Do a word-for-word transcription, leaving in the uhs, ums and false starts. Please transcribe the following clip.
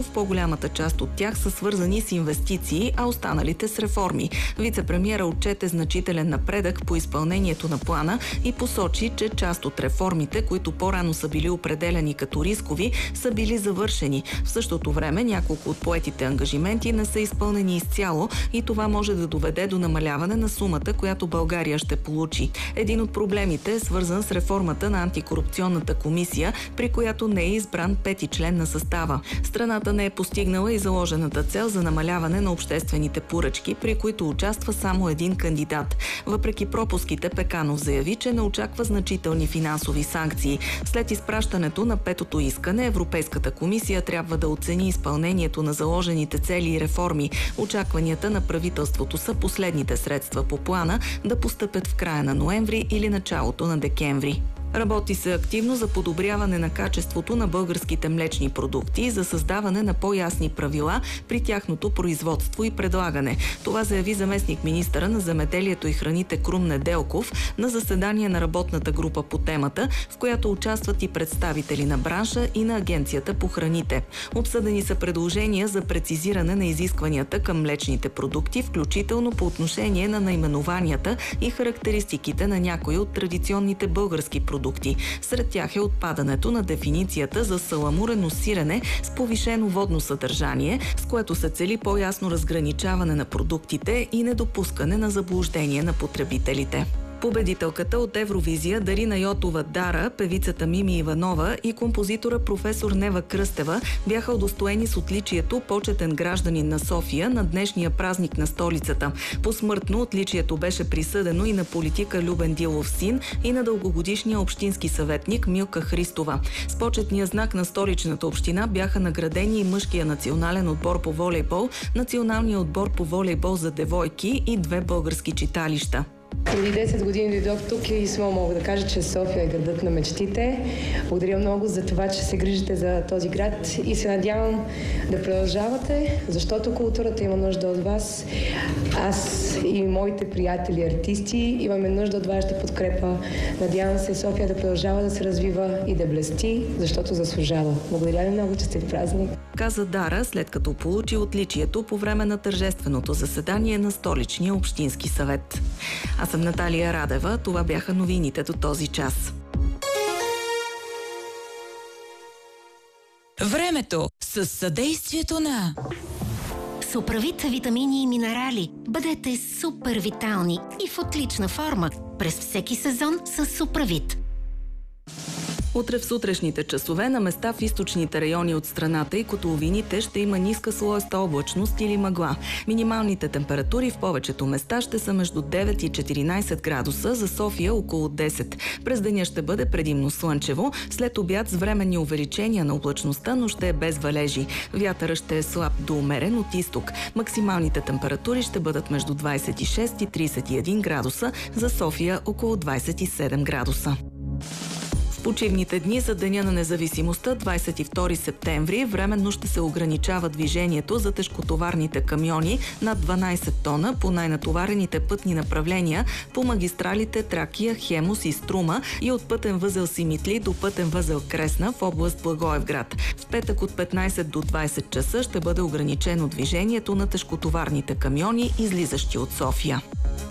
по-голямата част от тях са свързани с инвестиции, а останалите с реформи. Вице-премиера отчете значителен напредък по изпълнението на плана и посочи, че част от реформите, които по-рано са били определени като рискови, са били завършени. В същото време няколко от поетите ангажименти не са изпълнени изцяло и това може да доведе до намаляване на сумата, която България ще получи. Един от проблемите е свързан с реформата на антикорупционната комисия, при която не е избран пети член на състава. Страната не е постигнала и заложената цел за намаляване на обществените поръчки, при които участва само един кандидат. Въпреки пропуските, Пеканов заяви, че не очаква значителни финансови санкции. След изпращането на петото искане, Европейската комисия трябва да оцени изпълнението на заложените цели и реформи. Очакванията на правителството са последните средства по плана да постъпят в края на ноември или началото на декември. Работи се активно за подобряване на качеството на българските млечни продукти и за създаване на по-ясни правила при тяхното производство и предлагане. Това заяви заместник-министъра на земеделието и храните Крум Неделков на заседание на работната група по темата, в която участват и представители на бранша и на Агенцията по храните. Обсъдени са предложения за прецизиране на изискванията към млечните продукти, включително по отношение на наименованията и характеристиките на някои от традиционните български продукти. Продукти. Сред тях е отпадането на дефиницията за саламурено сирене с повишено водно съдържание, с което се цели по-ясно разграничаване на продуктите и недопускане на заблуждение на потребителите. Победителката от Евровизия Дарина Йотова Дара, певицата Мими Иванова и композитора професор Нева Кръстева бяха удостоени с отличието почетен гражданин на София на днешния празник на столицата. Посмъртно отличието беше присъдено и на политика Любен Дилов син и на дългогодишния общински съветник Милка Христова. С почетния знак на столичната община бяха наградени и мъжкия национален отбор по волейбол, националния отбор по волейбол за девойки и две български читалища. Преди десет години дойдох тук и само мога да кажа, че София е градът на мечтите. Благодаря много за това, че се грижите за този град и се надявам да продължавате, защото културата има нужда от вас. Аз и моите приятели артисти имаме нужда от вашата подкрепа. Надявам се София да продължава да се развива и да блести, защото заслужава. Благодаря ви много, че сте в празник. Каза Дара, след като получи отличието по време на тържественото заседание на столичния общински съвет. Аз съм Наталия Радева. Това бяха новините до този час. Времето с съдействието на Суправит витамини и минерали. Бъдете супер витални и в отлична форма през всеки сезон с Суправит. Утре в сутрешните часове на места в източните райони от страната и котловините ще има ниска слоеста облачност или мъгла. Минималните температури в повечето места ще са между девет и четиринайсет градуса, за София около десет. През деня ще бъде предимно слънчево, след обяд с временни увеличения на облачността, но ще е без валежи. Вятърът ще е слаб до умерен от изток. Максималните температури ще бъдат между двайсет и шест и трийсет и един градуса, за София около двайсет и седем градуса. В почивните дни за Деня на независимостта, двайсет и втори септември, временно ще се ограничава движението за тежкотоварните камиони над дванайсет тона по най-натоварените пътни направления по магистралите Тракия, Хемус и Струма и от пътен възел Симитли до пътен възел Кресна в област Благоевград. В петък от петнайсет до двайсет часа ще бъде ограничено движението на тежкотоварните камиони, излизащи от София.